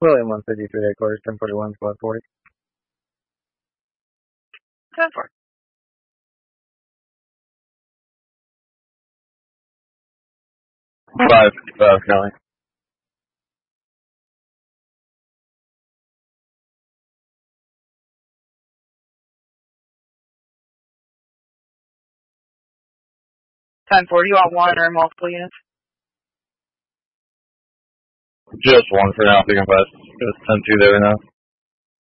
William 153 headquarters, 1041, squad 40. 10-4. Kelly. 10-4. Do you want one or multiple units? Just one for now, if you can pass. Just 10-2 there now.